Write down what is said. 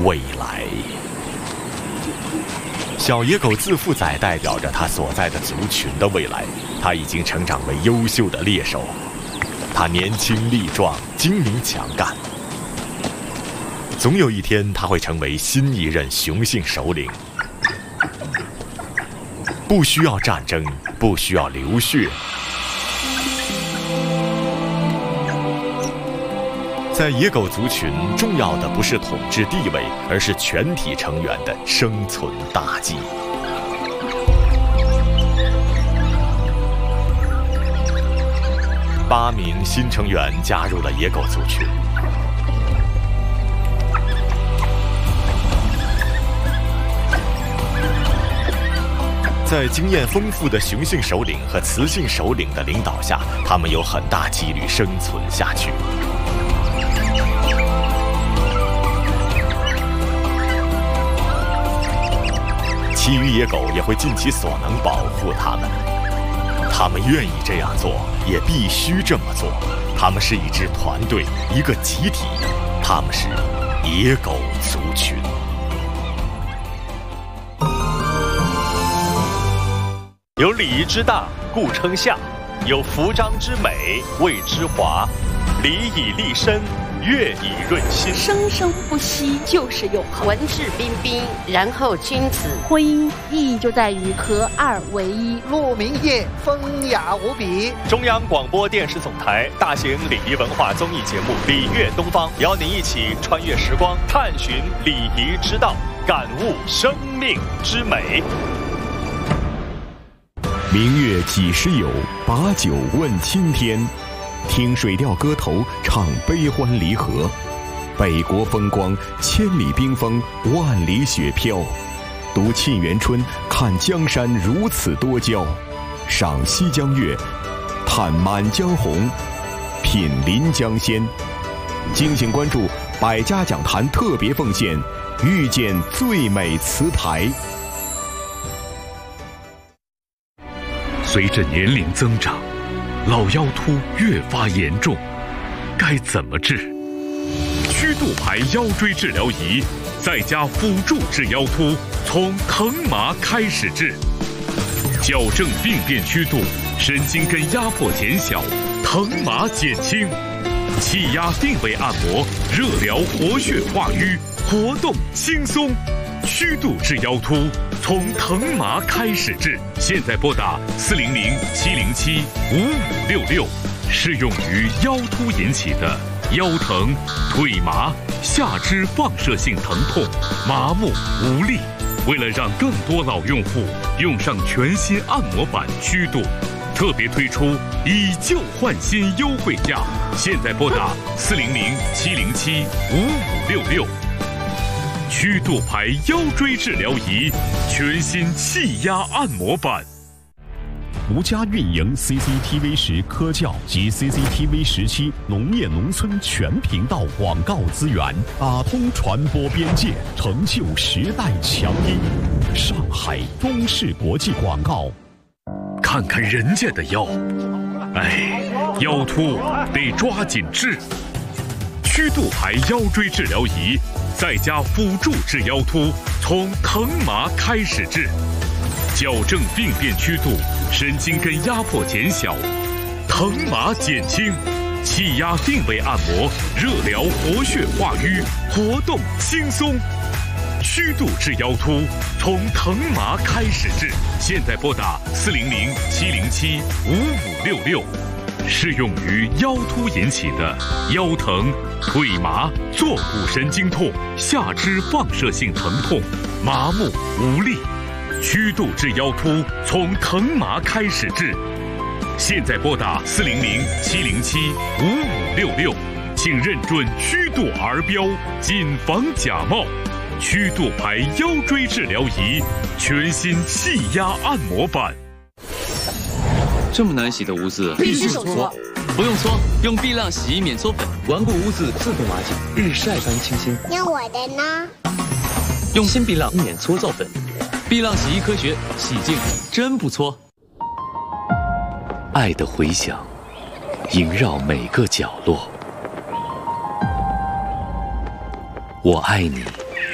未来。小野狗自负载代表着它所在的族群的未来，它已经成长为优秀的猎手，它年轻力壮，精明强干。总有一天，它会成为新一任雄性首领。不需要战争，不需要流血。在野狗族群，重要的不是统治地位，而是全体成员的生存大计。8名新成员加入了野狗族群。在经验丰富的雄性首领和雌性首领的领导下，他们有很大几率生存下去。其余野狗也会尽其所能保护它们。他们愿意这样做，也必须这么做。他们是一支团队，一个集体。他们是野狗族群。 有礼仪之大，故称夏；有服装之美，谓之华。礼以立身，乐以润心。 生生不息就是永恒。 文质彬彬，然后君子。 婚姻意义就在于合二为一。 鹿鸣夜，风雅无比。 中央广播电视总台大型礼仪文化综艺节目《礼乐东方》，邀您一起穿越时光，探寻礼仪之道，感悟生命之美。 明月几时有？把酒问青天。听水调歌头，唱悲欢离合。北国风光，千里冰封，万里雪飘。读沁园春，看江山如此多娇。赏西江月，探满江红，品临江仙。敬请关注百家讲坛特别奉献，遇见最美词牌。 随着年龄增长，老腰突越发严重，该怎么治？曲度牌腰椎治疗仪，在家辅助治腰突，从疼麻开始治，矫正病变曲度，神经根压迫减小，疼麻减轻，气压定位按摩，热疗活血化瘀，活动轻松。曲度治腰突，从疼麻开始治。现在拨打400-707-5566，适用于腰突引起的腰疼、腿麻、下肢放射性疼痛、麻木无力。为了让更多老用户用上全新按摩板曲度，特别推出以旧换新优惠价。现在拨打400-707-5566。曲度牌腰椎治疗仪，全新气压按摩板。 独家运营 CCTV10科教及 CCTV17农业农村全频道广告资源，打通传播边界，成就时代强音。上海中视国际广告。 看看人家的腰，哎，腰突得抓紧治。曲度牌腰椎治疗仪，在家辅助治腰突，从疼麻开始治，矫正病变曲度，神经根压迫减小，疼麻减轻，气压定位按摩，热疗活血化瘀，活动轻松。曲度治腰突，从疼麻开始治。现在拨打400-707-5566。适用于腰突引起的腰疼、腿麻、坐骨神经痛、下肢放射性疼痛、麻木无力。曲度治腰突，从疼麻开始治。现在拨打400-707-5566，请认准曲度儿标，谨防假冒。曲度牌腰椎治疗仪，全新气压按摩板。 这么难洗的污渍， 必须手搓。 不用搓，用碧浪洗衣免搓粉，顽固污渍自动瓦解，日晒般清新。 那我的呢？ 用新碧浪免搓皂粉，碧浪洗衣科学，洗净真不搓。 爱的回响，萦绕每个角落。我爱你。